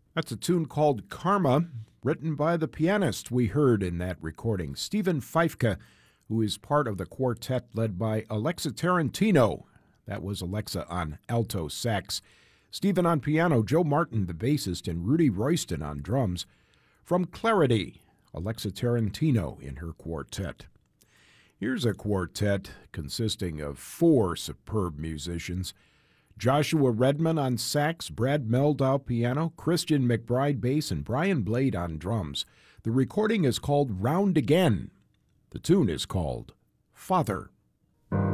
That's a tune called Karma, written by the pianist we heard in that recording, Stephen Feifke, who is part of the quartet led by Alexa Tarantino. That was Alexa on alto sax, Stephen on piano, Joe Martin, the bassist, and Rudy Royston on drums. From Clarity, Alexa Tarantino in her quartet. Here's a quartet consisting of 4 superb musicians. Joshua Redman on sax, Brad Meldau piano, Christian McBride bass, and Brian Blade on drums. The recording is called Round Again. The tune is called Father.